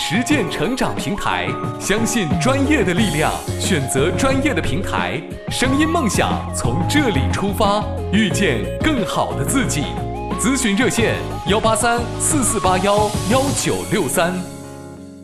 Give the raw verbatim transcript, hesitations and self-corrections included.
实践成长平台，相信专业的力量，选择专业的平台，声音梦想从这里出发，遇见更好的自己。咨询热线：幺八三四四八幺幺九六三。